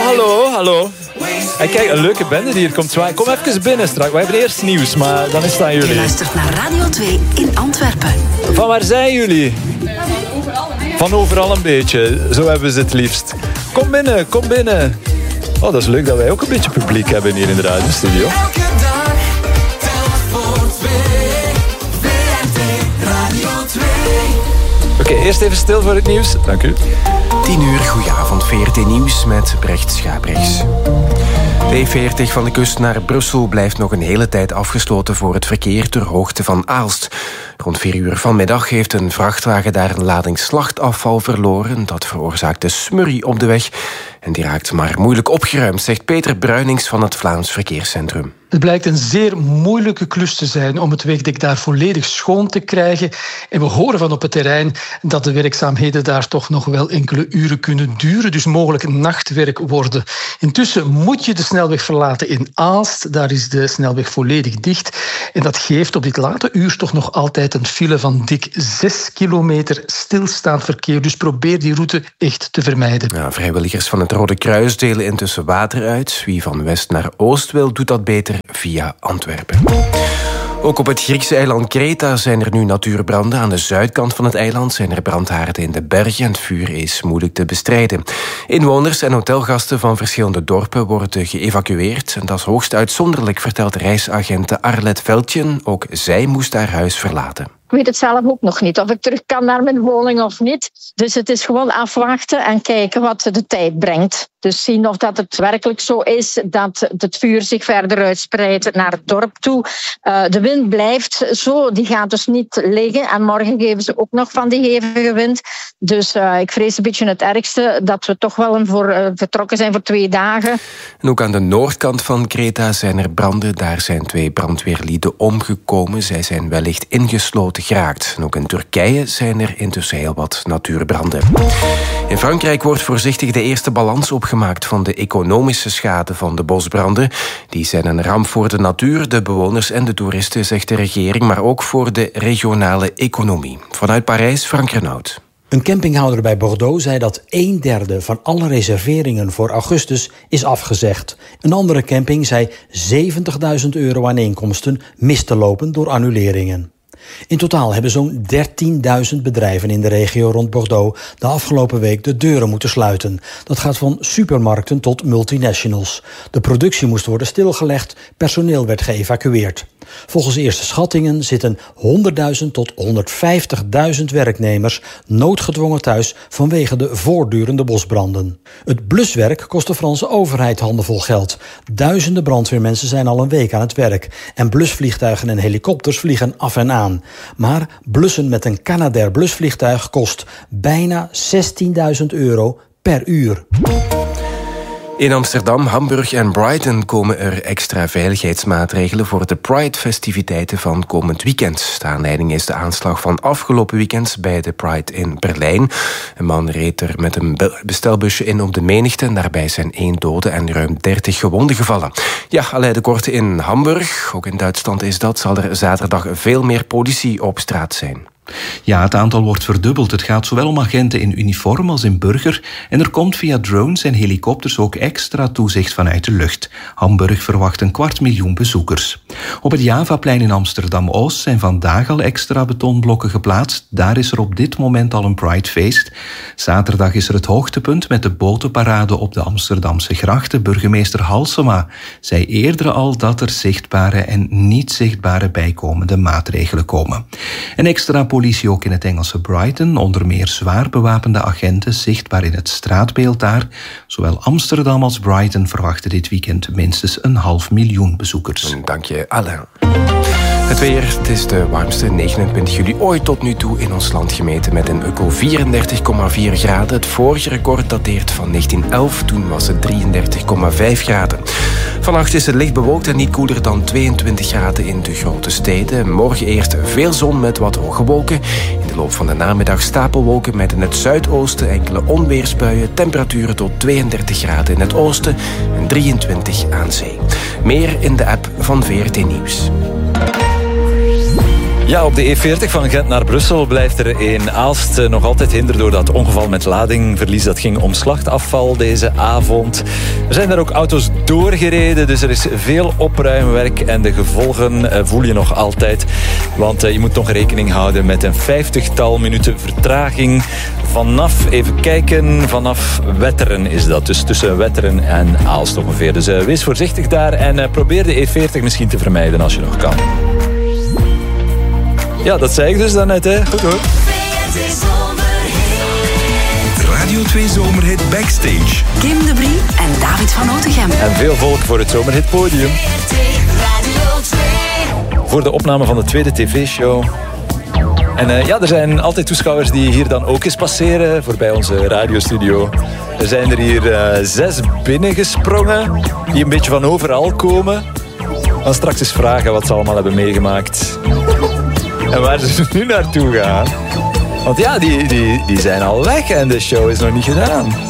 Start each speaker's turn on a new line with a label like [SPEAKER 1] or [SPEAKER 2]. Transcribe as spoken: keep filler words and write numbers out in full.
[SPEAKER 1] hallo, hallo. En kijk, een leuke bende die hier komt. Kom even binnen straks. We hebben eerst nieuws, maar dan is het aan jullie.
[SPEAKER 2] Je luistert naar Radio twee in Antwerpen.
[SPEAKER 1] Van waar zijn jullie?
[SPEAKER 3] Van overal.
[SPEAKER 1] Van overal een beetje. Zo hebben ze het liefst. Kom binnen, kom binnen. Oh, dat is leuk dat wij ook een beetje publiek hebben hier in de radiostudio.
[SPEAKER 4] Elke dag, telt voor twee. V R T Radio twee.
[SPEAKER 1] Oké, okay, eerst even stil voor het nieuws. Dank u.
[SPEAKER 5] tien uur, goedenavond, V R T Nieuws met Brecht Schaprechts. De E veertig van de kust naar Brussel blijft nog een hele tijd afgesloten voor het verkeer ter hoogte van Aalst. Rond vier uur vanmiddag heeft een vrachtwagen daar een lading slachtafval verloren. Dat veroorzaakte smurrie op de weg. En die raakt maar moeilijk opgeruimd, zegt Peter Bruinings van het Vlaams Verkeerscentrum.
[SPEAKER 6] Het blijkt een zeer moeilijke klus te zijn om het wegdek daar volledig schoon te krijgen. En we horen van op het terrein dat de werkzaamheden daar toch nog wel enkele uren kunnen duren. Dus mogelijk nachtwerk worden. Intussen moet je de snelweg verlaten in Aalst. Daar is de snelweg volledig dicht. En dat geeft op dit late uur toch nog altijd een file van dik zes kilometer stilstaand verkeer. Dus probeer die route echt te vermijden.
[SPEAKER 5] Ja, vrijwilligers van het Rode Kruis delen intussen water uit. Wie van west naar oost wil, doet dat beter via Antwerpen. Ook op het Griekse eiland Kreta zijn er nu natuurbranden. Aan de zuidkant van het eiland zijn er brandhaarden in de bergen. Het vuur is moeilijk te bestrijden. Inwoners en hotelgasten van verschillende dorpen worden geëvacueerd. En dat is hoogst uitzonderlijk, vertelt reisagente Arlet Veldjen. Ook zij moest haar huis verlaten.
[SPEAKER 7] Ik weet het zelf ook nog niet, of ik terug kan naar mijn woning of niet. Dus het is gewoon afwachten en kijken wat de tijd brengt. Dus zien of dat het werkelijk zo is dat het vuur zich verder uitspreidt naar het dorp toe. Uh, de wind blijft zo, die gaat dus niet liggen. En morgen geven ze ook nog van die hevige wind. Dus uh, ik vrees een beetje het ergste, dat we toch wel voor, uh, vertrokken zijn voor twee dagen.
[SPEAKER 5] En ook aan de noordkant van Kreta zijn er branden. Daar zijn twee brandweerlieden omgekomen. Zij zijn wellicht ingesloten geraakt. En ook in Turkije zijn er intussen heel wat natuurbranden. In Frankrijk wordt voorzichtig de eerste balans opgemaakt van de economische schade van de bosbranden. Die zijn een ramp voor de natuur, de bewoners en de toeristen, zegt de regering, maar ook voor de regionale economie. Vanuit Parijs, Frank Renaud.
[SPEAKER 8] Een campinghouder bij Bordeaux zei dat een derde van alle reserveringen voor augustus is afgezegd. Een andere camping zei zeventigduizend euro aan inkomsten mis te lopen door annuleringen. In totaal hebben zo'n dertienduizend bedrijven in de regio rond Bordeaux de afgelopen week de deuren moeten sluiten. Dat gaat van supermarkten tot multinationals. De productie moest worden stilgelegd, personeel werd geëvacueerd. Volgens eerste schattingen zitten honderdduizend tot honderdvijftigduizend werknemers noodgedwongen thuis vanwege de voortdurende bosbranden. Het bluswerk kost de Franse overheid handenvol geld. Duizenden brandweermensen zijn al een week aan het werk en blusvliegtuigen en helikopters vliegen af en aan. Maar blussen met een Canadair blusvliegtuig kost bijna zestienduizend euro per uur.
[SPEAKER 5] In Amsterdam, Hamburg en Brighton komen er extra veiligheidsmaatregelen voor de Pride-festiviteiten van komend weekend. De aanleiding is de aanslag van afgelopen weekend bij de Pride in Berlijn. Een man reed er met een bestelbusje in op de menigte en daarbij zijn één dode en ruim dertig gewonden gevallen. Ja, Aleid de Korte in Hamburg, ook in Duitsland is dat, zal er zaterdag veel meer politie op straat zijn.
[SPEAKER 9] Ja, het aantal wordt verdubbeld. Het gaat zowel om agenten in uniform als in burger. En er komt via drones en helikopters ook extra toezicht vanuit de lucht. Hamburg verwacht een kwart miljoen bezoekers. Op het Javaplein in Amsterdam-Oost zijn vandaag al extra betonblokken geplaatst. Daar is er op dit moment al een Pridefeest. Zaterdag is er het hoogtepunt met de botenparade op de Amsterdamse grachten. Burgemeester Halsema zei eerder al dat er zichtbare en niet zichtbare bijkomende maatregelen komen. En extra politie ook in het Engelse Brighton, onder meer zwaar bewapende agenten zichtbaar in het straatbeeld daar. Zowel Amsterdam als Brighton verwachten dit weekend minstens een half miljoen bezoekers.
[SPEAKER 5] Dank je, Alain. Het weer, het is de warmste negenentwintig juli ooit tot nu toe in ons land gemeten met een Ukkel vierendertig komma vier graden. Het vorige record dateert van negentien elf, toen was het drieëndertig komma vijf graden. Vannacht is het licht bewolkt en niet koeler dan tweeëntwintig graden in de grote steden. Morgen eerst veel zon met wat hoge wolken. In de loop van de namiddag stapelwolken met in het zuidoosten enkele onweersbuien. Temperaturen tot tweeëndertig graden in het oosten en drieëntwintig aan zee. Meer in de app van V R T Nieuws.
[SPEAKER 1] Ja, op de E veertig van Gent naar Brussel blijft er in Aalst nog altijd hinder door dat ongeval met ladingverlies. Dat ging om slachtafval deze avond. Er zijn daar ook auto's doorgereden, dus er is veel opruimwerk en de gevolgen voel je nog altijd. Want je moet toch rekening houden met een vijftigtal minuten vertraging. Vanaf, even kijken, vanaf Wetteren is dat. Dus tussen Wetteren en Aalst ongeveer. Dus uh, wees voorzichtig daar en uh, probeer de E veertig misschien te vermijden als je nog kan. Ja, dat zei ik dus daarnet, hè. Goed hoor.
[SPEAKER 3] Radio twee Zomerhit Backstage.
[SPEAKER 2] Kim de Brie en David van Otegem.
[SPEAKER 1] En veel volk voor het Zomerhit Podium. Voor de opname van de tweede tv-show. En uh, ja, er zijn altijd toeschouwers die hier dan ook eens passeren, voorbij onze radiostudio. Er zijn er hier uh, zes binnengesprongen, die een beetje van overal komen. We gaan straks eens vragen wat ze allemaal hebben meegemaakt. En waar ze nu naartoe gaan. Want ja, die, die, die zijn al weg en de show is nog niet gedaan.